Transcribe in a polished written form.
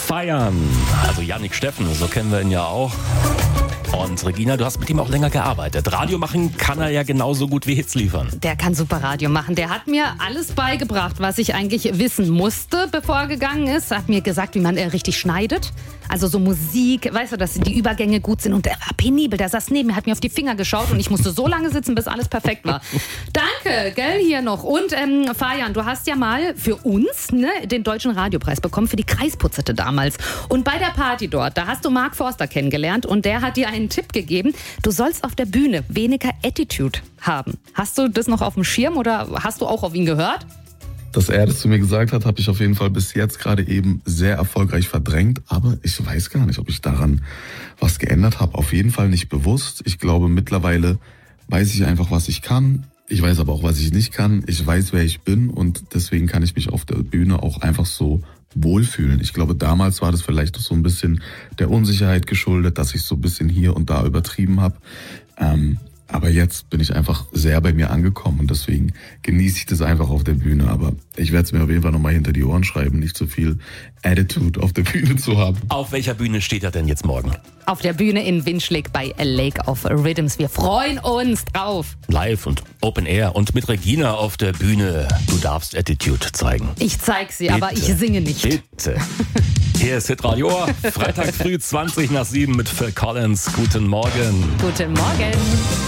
feiern. Also Yannick Steffen, so kennen wir ihn ja auch. Und Regina, du hast mit ihm auch länger gearbeitet. Radio machen kann er ja genauso gut wie Hits liefern. Der kann super Radio machen. Der hat mir alles beigebracht, was ich eigentlich wissen musste, bevor er gegangen ist. Hat mir gesagt, wie man richtig schneidet. Also so Musik, weißt du, dass die Übergänge gut sind. Und der war penibel, der saß neben mir, hat mir auf die Finger geschaut und ich musste so lange sitzen, bis alles perfekt war. Danke, gell, hier noch. Und Fajan, du hast ja mal für uns den Deutschen Radiopreis bekommen für die Kreisputzerte damals. Und bei der Party dort, da hast du Mark Forster kennengelernt und der hat dir einen Tipp gegeben. Du sollst auf der Bühne weniger Attitude haben. Hast du das noch auf dem Schirm oder hast du auch auf ihn gehört? Dass er das zu mir gesagt hat, habe ich auf jeden Fall bis jetzt gerade eben sehr erfolgreich verdrängt. Aber ich weiß gar nicht, ob ich daran was geändert habe. Auf jeden Fall nicht bewusst. Ich glaube, mittlerweile weiß ich einfach, was ich kann. Ich weiß aber auch, was ich nicht kann. Ich weiß, wer ich bin und deswegen kann ich mich auf der Bühne auch einfach so wohlfühlen. Ich glaube, damals war das vielleicht so ein bisschen der Unsicherheit geschuldet, dass ich so ein bisschen hier und da übertrieben habe. Aber jetzt bin ich einfach sehr bei mir angekommen und deswegen genieße ich das einfach auf der Bühne. Aber ich werde es mir auf jeden Fall nochmal hinter die Ohren schreiben, nicht so viel Attitude auf der Bühne zu haben. Auf welcher Bühne steht er denn jetzt morgen? Auf der Bühne in Winschlik bei A Lake of Rhythms. Wir freuen uns drauf. Live und Open Air und mit Regina auf der Bühne. Du darfst Attitude zeigen. Ich zeig sie, Bitte. aber ich singe nicht. Bitte. Hier ist Hitradio. Freitag früh 7:20 mit Phil Collins. Guten Morgen. Guten Morgen.